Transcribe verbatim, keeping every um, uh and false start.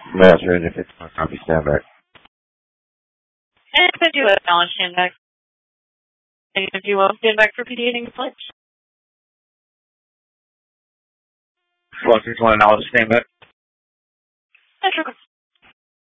Master, and if it's not copy, stand back. And if you acknowledge stand back. And if you will, stand back for P D A pledge. Foster, one acknowledge stand back. That's